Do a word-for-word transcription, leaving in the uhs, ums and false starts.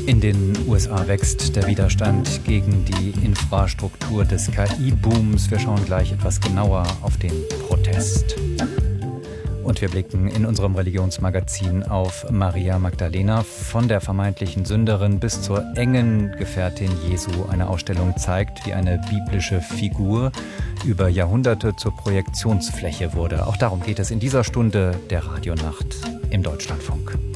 In den U S A wächst der Widerstand gegen die Infrastruktur des K I-Booms. Wir schauen gleich etwas genauer auf den Protest. Und wir blicken in unserem Religionsmagazin auf Maria Magdalena. Von der vermeintlichen Sünderin bis zur engen Gefährtin Jesu. Eine Ausstellung zeigt, wie eine biblische Figur über Jahrhunderte zur Projektionsfläche wurde. Auch darum geht es in dieser Stunde der Radionacht im Deutschlandfunk.